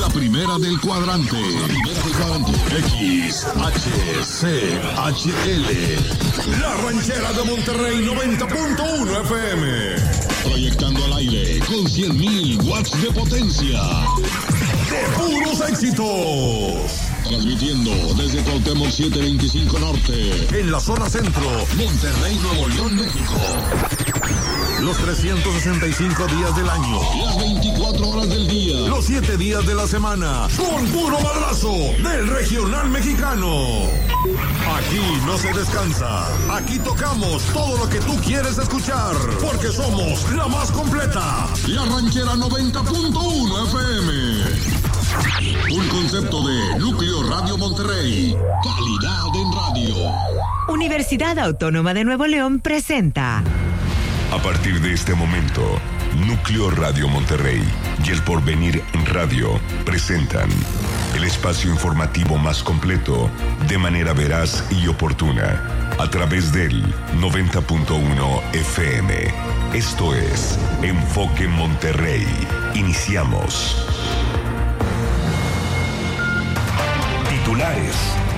La primera del cuadrante. XHCHL. La Ranchera de Monterrey 90.1 FM. Proyectando al aire con 100,000 watts de potencia. ¡De puros éxitos! Transmitiendo desde Cuauhtémoc 725 Norte. En la zona centro. Monterrey, Nuevo León, México. Los 365 días del año. Las 24 horas del día. Los 7 días de la semana. Con puro madrazo del regional mexicano. Aquí no se descansa. Aquí tocamos todo lo que tú quieres escuchar. Porque somos la más completa. La Ranchera 90.1 FM. Un concepto de Núcleo Radio Monterrey. Calidad en radio. Universidad Autónoma de Nuevo León presenta. A partir de este momento, Núcleo Radio Monterrey y El Porvenir Radio presentan el espacio informativo más completo de manera veraz y oportuna a través del 90.1 FM. Esto es Enfoque Monterrey. Iniciamos. Titulares.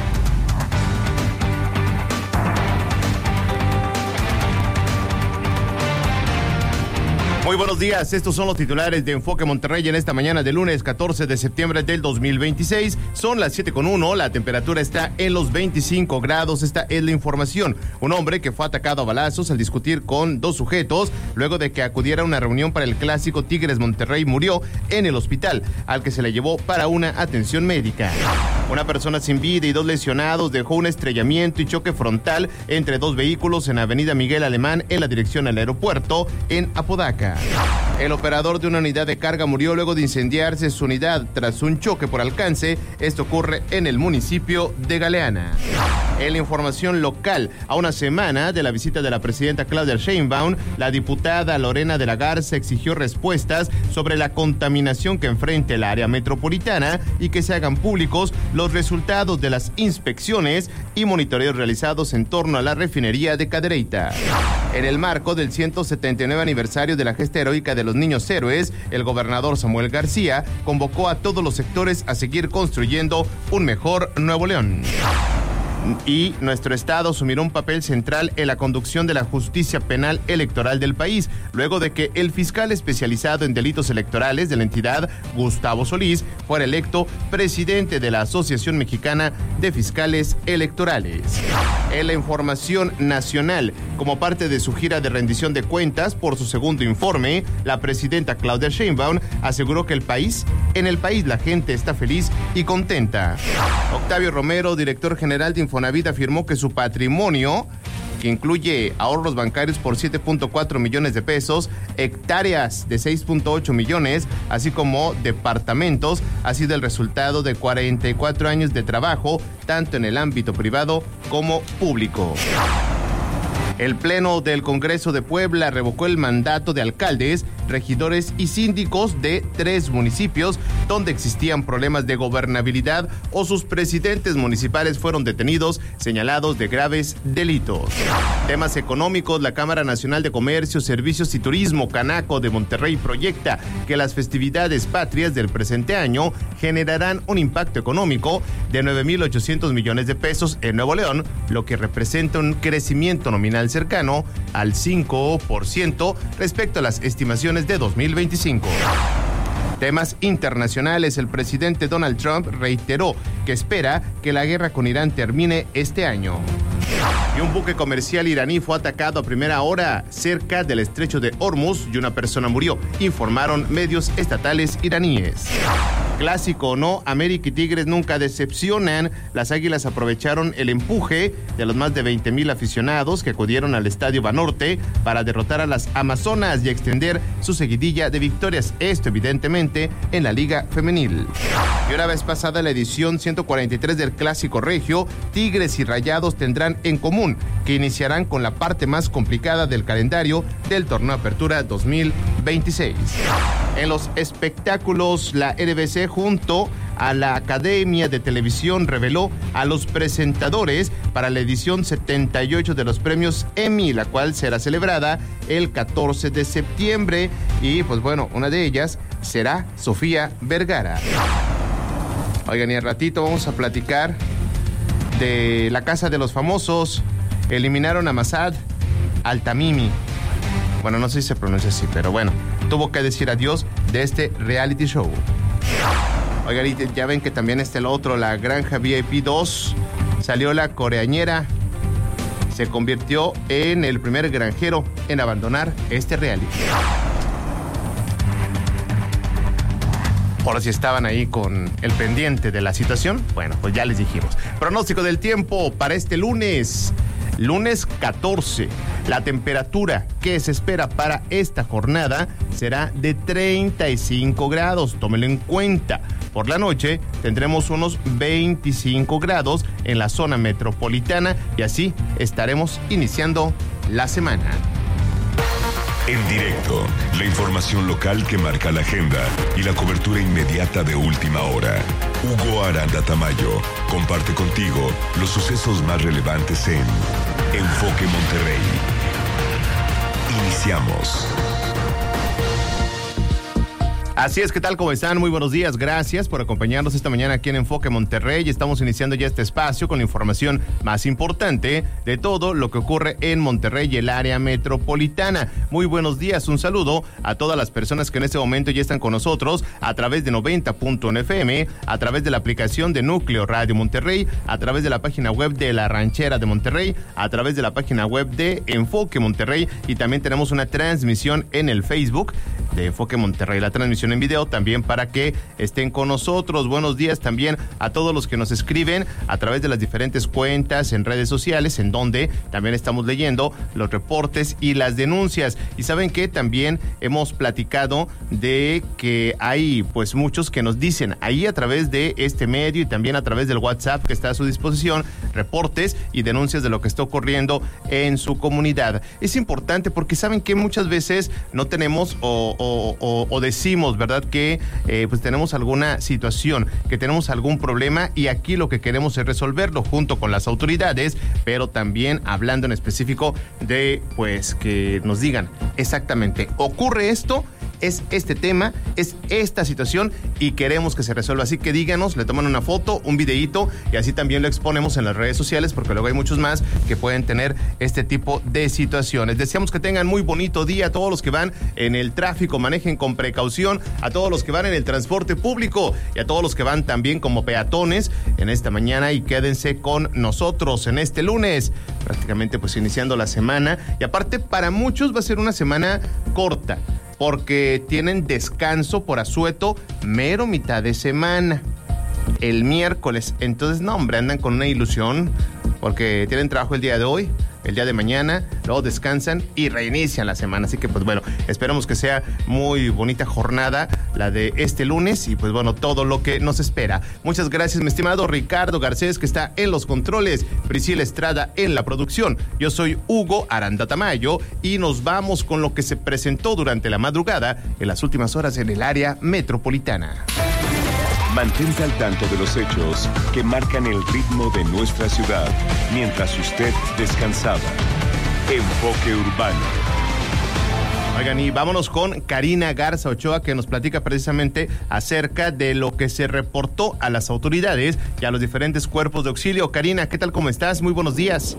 Muy buenos días, estos son los titulares de Enfoque Monterrey en esta mañana de lunes 14 de septiembre del 2026. Son las 7:01, la temperatura está en los 25 grados, esta es la información. Un hombre que fue atacado a balazos al discutir con dos sujetos luego de que acudiera a una reunión para el clásico Tigres Monterrey murió en el hospital, al que se le llevó para una atención médica. Una persona sin vida y dos lesionados dejó un estrellamiento y choque frontal entre dos vehículos en Avenida Miguel Alemán en la dirección al aeropuerto en Apodaca. El operador de una unidad de carga murió luego de incendiarse su unidad tras un choque por alcance. Esto ocurre en el municipio de Galeana. En la información local, a una semana de la visita de la presidenta Claudia Sheinbaum, la diputada Lorena de la Garza exigió respuestas sobre la contaminación que enfrenta el área metropolitana y que se hagan públicos los resultados de las inspecciones y monitoreos realizados en torno a la refinería de Cadereyta. En el marco del 179 aniversario de la gesta heroica de los niños héroes, el gobernador Samuel García convocó a todos los sectores a seguir construyendo un mejor Nuevo León. Y nuestro estado asumirá un papel central en la conducción de la justicia penal electoral del país, luego de que el fiscal especializado en delitos electorales de la entidad, Gustavo Solís, fuera electo presidente de la Asociación Mexicana de Fiscales Electorales. En la información nacional, como parte de su gira de rendición de cuentas por su segundo informe, la presidenta Claudia Sheinbaum aseguró que en el país la gente está feliz y contenta. Octavio Romero, director general de Infonavit, afirmó que su patrimonio, que incluye ahorros bancarios por 7.4 millones de pesos, hectáreas de 6.8 millones, así como departamentos, ha sido el resultado de 44 años de trabajo, tanto en el ámbito privado como público. El Pleno del Congreso de Puebla revocó el mandato de alcaldes, regidores y síndicos de 3 municipios donde existían problemas de gobernabilidad o sus presidentes municipales fueron detenidos, señalados de graves delitos. Temas económicos, la Cámara Nacional de Comercio, Servicios y Turismo, Canaco de Monterrey, proyecta que las festividades patrias del presente año generarán un impacto económico de 9,800 millones de pesos en Nuevo León, lo que representa un crecimiento nominal cercano al 5% respecto a las estimaciones de 2025. Temas internacionales, el presidente Donald Trump reiteró que espera que la guerra con Irán termine este año. Y un buque comercial iraní fue atacado a primera hora cerca del estrecho de Hormuz y una persona murió, informaron medios estatales iraníes. Clásico o no, América y Tigres nunca decepcionan. Las Águilas aprovecharon el empuje de los más de 20,000 aficionados que acudieron al Estadio Banorte para derrotar a las Amazonas y extender su seguidilla de victorias, esto evidentemente en la Liga Femenil. Y una vez pasada la edición 143 del Clásico Regio, Tigres y Rayados tendrán en común que iniciarán con la parte más complicada del calendario del Torneo Apertura 2026. En los espectáculos, la RBC junto a la Academia de Televisión reveló a los presentadores para la edición 78 de los premios Emmy, la cual será celebrada el 14 de septiembre y pues bueno, una de ellas será Sofía Vergara. Oigan, y al ratito vamos a platicar de la Casa de los Famosos. Eliminaron a Masad Altamimi. Bueno, no sé si se pronuncia así, pero bueno, tuvo que decir adiós de este reality show. Oigan, y ya ven que también está el otro, la Granja VIP 2. Salió la coreañera. Se convirtió en el primer granjero en abandonar este reality. Por si estaban ahí con el pendiente de la situación, bueno, pues ya les dijimos. Pronóstico del tiempo para este lunes 14. La temperatura que se espera para esta jornada será de 35 grados, tómenlo en cuenta. Por la noche tendremos unos 25 grados en la zona metropolitana y así estaremos iniciando la semana. En directo, la información local que marca la agenda y la cobertura inmediata de última hora. Hugo Aranda Tamayo comparte contigo los sucesos más relevantes en Enfoque Monterrey. Iniciamos. Así es, ¿qué tal? ¿Cómo están? Muy buenos días, gracias por acompañarnos esta mañana aquí en Enfoque Monterrey. Estamos iniciando ya este espacio con la información más importante de todo lo que ocurre en Monterrey y el área metropolitana. Muy buenos días, un saludo a todas las personas que en este momento ya están con nosotros a través de 90.1 FM, a través de la aplicación de Núcleo Radio Monterrey, a través de la página web de La Ranchera de Monterrey, a través de la página web de Enfoque Monterrey y también tenemos una transmisión en el Facebook de Enfoque Monterrey, la transmisión en video también para que estén con nosotros. Buenos días también a todos los que nos escriben a través de las diferentes cuentas en redes sociales, en donde también estamos leyendo los reportes y las denuncias. Y saben que también hemos platicado de que hay pues muchos que nos dicen ahí a través de este medio y también a través del WhatsApp que está a su disposición, reportes y denuncias de lo que está ocurriendo en su comunidad. Es importante porque saben que muchas veces no tenemos o decimos, ¿verdad? Que pues tenemos alguna situación, que tenemos algún problema y aquí lo que queremos es resolverlo junto con las autoridades, pero también hablando en específico de pues que nos digan exactamente, ocurre esto, es este tema, es esta situación y queremos que se resuelva. Así que díganos, le toman una foto, un videíto y así también lo exponemos en las redes sociales porque luego hay muchos más que pueden tener este tipo de situaciones. Deseamos que tengan muy bonito día a todos los que van en el tráfico, manejen con precaución, a todos los que van en el transporte público y a todos los que van también como peatones en esta mañana y quédense con nosotros en este lunes, prácticamente pues iniciando la semana y aparte para muchos va a ser una semana corta, porque tienen descanso por asueto mero mitad de semana, el miércoles. Entonces, no, hombre, andan con una ilusión, porque tienen trabajo el día de hoy, el día de mañana, luego descansan y reinician la semana. Así que, pues bueno, esperamos que sea muy bonita jornada la de este lunes y, pues bueno, todo lo que nos espera. Muchas gracias, mi estimado Ricardo Garcés, que está en los controles, Priscila Estrada en la producción. Yo soy Hugo Aranda Tamayo y nos vamos con lo que se presentó durante la madrugada en las últimas horas en el área metropolitana. Mantente al tanto de los hechos que marcan el ritmo de nuestra ciudad mientras usted descansaba. Enfoque Urbano. Oigan, y vámonos con Karina Garza Ochoa, que nos platica precisamente acerca de lo que se reportó a las autoridades y a los diferentes cuerpos de auxilio. Karina, ¿qué tal? ¿Cómo estás? Muy buenos días.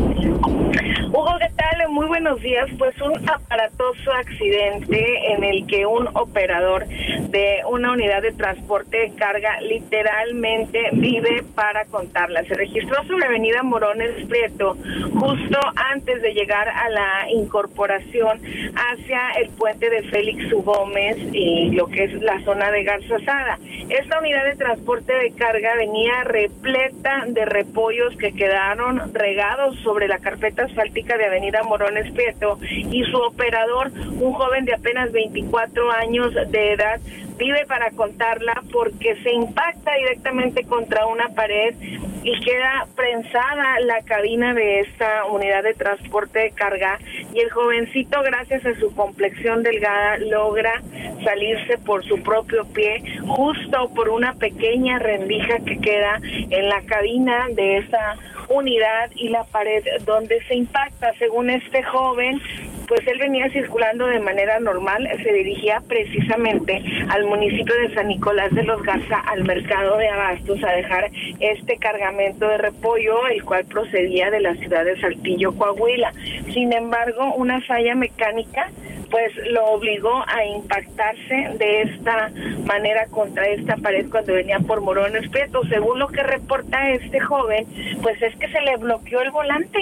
Hugo, ¿qué tal? Muy buenos días. Pues un aparatoso accidente en el que un operador de una unidad de transporte de carga literalmente vive para contarla. Se registró sobre Avenida Morones Prieto, justo antes de llegar a la incorporación hacia el puente de Félix U. Gómez y lo que es la zona de Garzazada. Esta unidad de transporte de carga venía repleta de repollos que quedaron regados sobre la carpeta asfáltica de Avenida Morones Prieto y su operador, un joven de apenas 24 años de edad, vive para contarla porque se impacta directamente contra una pared y queda prensada la cabina de esta unidad de transporte de carga y el jovencito, gracias a su complexión delgada, logra salirse por su propio pie justo por una pequeña rendija que queda en la cabina de esa unidad y la pared donde se impacta. Según este joven, pues él venía circulando de manera normal, se dirigía precisamente al municipio de San Nicolás de los Garza, al mercado de abastos, a dejar este cargamento de repollo, el cual procedía de la ciudad de Saltillo, Coahuila. Sin embargo, una falla mecánica pues lo obligó a impactarse de esta manera contra esta pared cuando venía por Morones Prieto. Según lo que reporta este joven, pues es que se le bloqueó el volante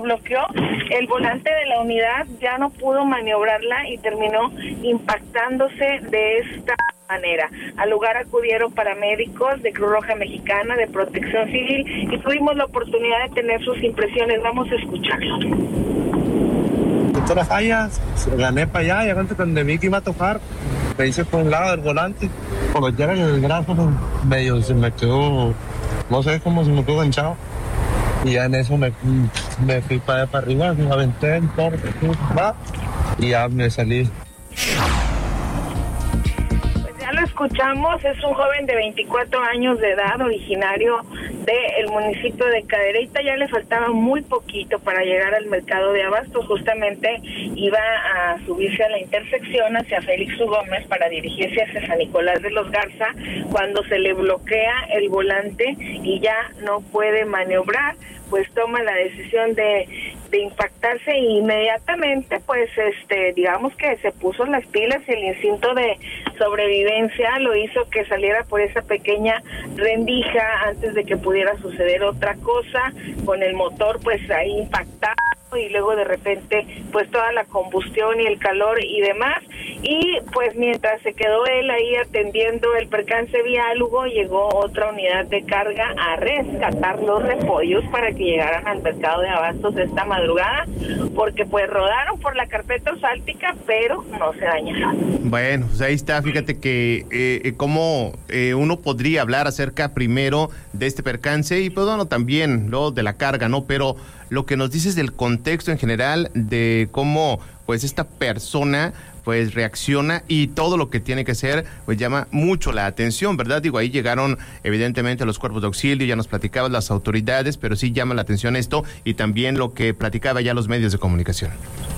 de la unidad, ya no pudo maniobrarla y terminó impactándose de esta manera. Al lugar acudieron paramédicos de Cruz Roja Mexicana, de Protección Civil, y tuvimos la oportunidad de tener sus impresiones. Vamos a escucharlo. Las fallas, gané para allá y antes cuando vi que iba a tocar, me hice por un lado del volante, por meter en el brazo, medio se me quedó, no sé cómo se me quedó enganchado. Y ya en eso me fui para arriba, me aventé en todo, y ya me salí. Lo escuchamos, es un joven de 24 años de edad, originario del municipio de Cadereyta. Ya le faltaba muy poquito para llegar al mercado de abastos, justamente iba a subirse a la intersección hacia Félix U. Gómez para dirigirse hacia San Nicolás de los Garza, cuando se le bloquea el volante y ya no puede maniobrar, pues toma la decisión de impactarse e inmediatamente pues digamos que se puso las pilas y el instinto de sobrevivencia lo hizo que saliera por esa pequeña rendija antes de que pudiera suceder otra cosa, con el motor pues ahí impactado y luego de repente pues toda la combustión y el calor y demás, y pues mientras se quedó él ahí atendiendo el percance viálugo, llegó otra unidad de carga a rescatar los repollos para que llegaran al mercado de abastos esta madrugada, porque pues rodaron por la carpeta asfáltica pero no se dañaron. Bueno, pues ahí está, fíjate que cómo uno podría hablar acerca primero de este percance y pues bueno, también luego de la carga, ¿no? Pero lo que nos dices del contexto en general de cómo pues esta persona pues reacciona y todo lo que tiene que hacer pues llama mucho la atención, ¿verdad? Digo, ahí llegaron evidentemente los cuerpos de auxilio, ya nos platicabas las autoridades, pero sí llama la atención esto y también lo que platicaba ya los medios de comunicación.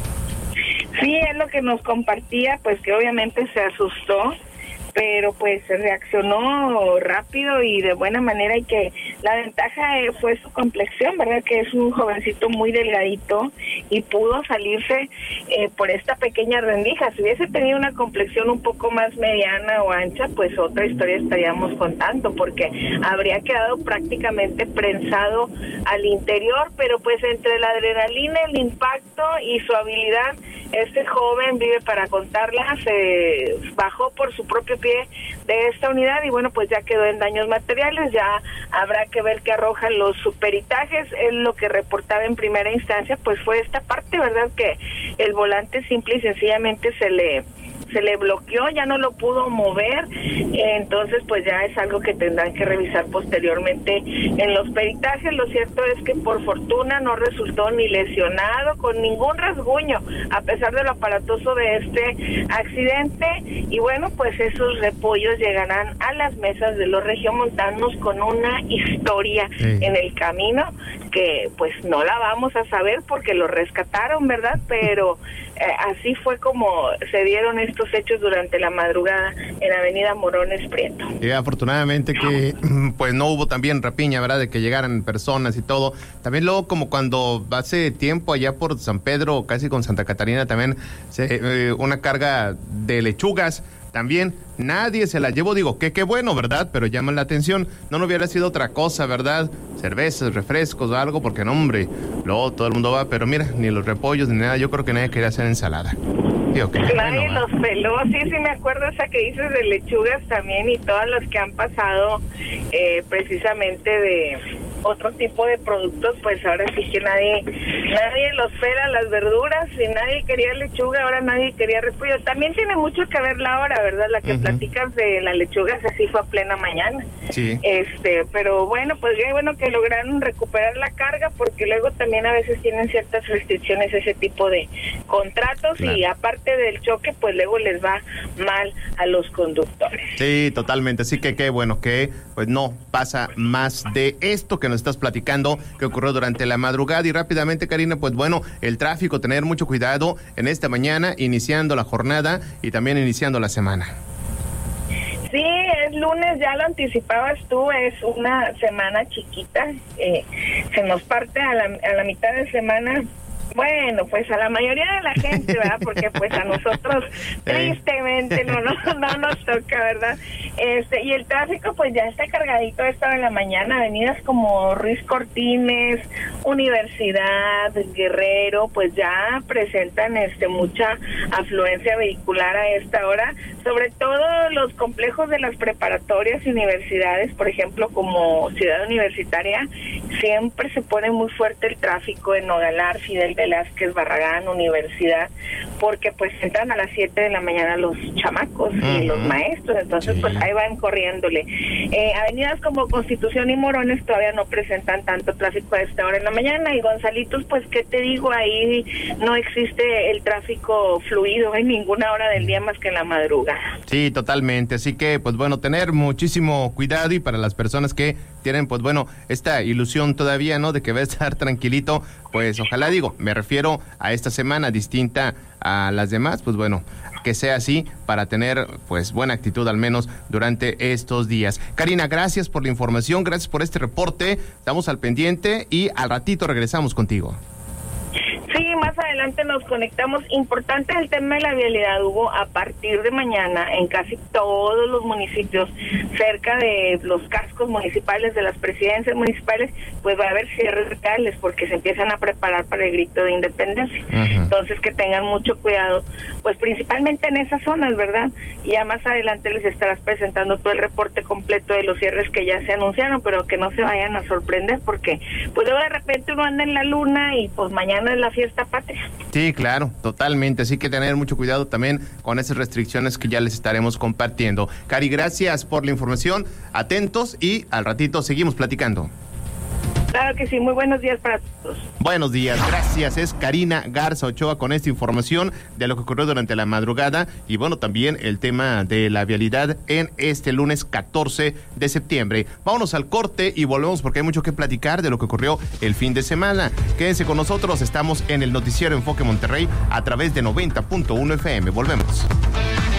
Sí, es lo que nos compartía, pues que obviamente se asustó, pero pues se reaccionó rápido y de buena manera, y que la ventaja fue su complexión, ¿verdad? Que es un jovencito muy delgadito y pudo salirse por esta pequeña rendija. Si hubiese tenido una complexión un poco más mediana o ancha, pues otra historia estaríamos contando, porque habría quedado prácticamente prensado al interior, pero pues entre la adrenalina, el impacto y su habilidad, este joven vive para contarla, se bajó por su propio pie de esta unidad y bueno, pues ya quedó en daños materiales, ya habrá que ver qué arrojan los peritajes. Él lo que reportaba en primera instancia pues fue esta parte, ¿verdad? Que el volante simple y sencillamente se le bloqueó, ya no lo pudo mover, entonces pues ya es algo que tendrán que revisar posteriormente en los peritajes. Lo cierto es que por fortuna no resultó ni lesionado, con ningún rasguño, a pesar de lo aparatoso de este accidente, y bueno, pues esos repollos llegarán a las mesas de los regiomontanos con una historia en el camino que pues no la vamos a saber porque lo rescataron, ¿verdad? Pero así fue como se dieron estos hechos durante la madrugada en Avenida Morones Prieto. Y afortunadamente que pues no hubo también rapiña, ¿verdad? De que llegaran personas y todo. También luego como cuando hace tiempo allá por San Pedro, casi con Santa Catarina, también una carga de lechugas. También nadie se la llevó, digo, qué bueno, ¿verdad? Pero llama la atención, no hubiera sido otra cosa, ¿verdad? Cervezas, refrescos o algo, porque no, hombre, luego todo el mundo va, pero mira, ni los repollos ni nada, yo creo que nadie quería hacer ensalada. Digo, nadie los peló, sí me acuerdo esa que dices de lechugas también y todas las que han pasado precisamente de otro tipo de productos, pues ahora sí que nadie los pela, las verduras, y nadie quería lechuga, ahora nadie quería repollo. También tiene mucho que ver la hora, ¿verdad? La que platicas de la lechuga, así fue a plena mañana. Sí. Pero bueno, pues qué bueno que lograron recuperar la carga, porque luego también a veces tienen ciertas restricciones ese tipo de contratos, claro. Y aparte del choque, pues luego les va mal a los conductores. Sí, totalmente, así que qué bueno que pues no pasa más de esto que nos estás platicando que ocurrió durante la madrugada. Y rápidamente, Karina, pues bueno, el tráfico, tener mucho cuidado en esta mañana, iniciando la jornada y también iniciando la semana. Sí, es lunes, ya lo anticipabas tú, es una semana chiquita, se nos parte a la mitad de semana. Bueno, pues a la mayoría de la gente, ¿verdad? Porque pues a nosotros tristemente no nos toca, ¿verdad? Y el tráfico pues ya está cargadito esta de la mañana, avenidas como Ruiz Cortines, Universidad, Guerrero, pues ya presentan mucha afluencia vehicular a esta hora, sobre todo los complejos de las preparatorias y universidades, por ejemplo, como Ciudad Universitaria, siempre se pone muy fuerte el tráfico en Nogalar, Fidel Velázquez, Barragán, Universidad, porque pues entran a las 7 de la mañana los chamacos y los maestros, entonces pues ahí van corriéndole. Avenidas como Constitución y Morones todavía no presentan tanto tráfico a esta hora en la mañana, y Gonzalitos, pues qué te digo, ahí no existe el tráfico fluido en ninguna hora del día más que en la madrugada. Sí, totalmente, así que pues bueno, tener muchísimo cuidado, y para las personas que tienen pues bueno, esta ilusión todavía, ¿no?, de que va a estar tranquilito, pues ojalá, me refiero a esta semana distinta a las demás, pues bueno, que sea así para tener pues buena actitud al menos durante estos días. Karina, gracias por la información, gracias por este reporte, estamos al pendiente y al ratito regresamos contigo. Sí, más adelante nos conectamos. Importante el tema de la vialidad, Hugo. A partir de mañana, en casi todos los municipios, cerca de los cascos municipales, de las presidencias municipales, pues va a haber cierres locales porque se empiezan a preparar para el grito de independencia. Entonces, que tengan mucho cuidado, pues principalmente en esas zonas, ¿verdad? Y ya más adelante les estarás presentando todo el reporte completo de los cierres que ya se anunciaron, pero que no se vayan a sorprender porque, pues luego de repente uno anda en la luna y pues mañana es la fiesta patria. Sí, claro, totalmente, así que tener mucho cuidado también con esas restricciones que ya les estaremos compartiendo. Cari, gracias por la información, atentos y al ratito seguimos platicando. Claro que sí, muy buenos días para todos. Buenos días, gracias. Es Karina Garza Ochoa con esta información de lo que ocurrió durante la madrugada y bueno, también el tema de la vialidad en este lunes 14 de septiembre. Vámonos al corte y volvemos porque hay mucho que platicar de lo que ocurrió el fin de semana. Quédense con nosotros, estamos en el noticiero Enfoque Monterrey a través de 90.1 FM. Volvemos.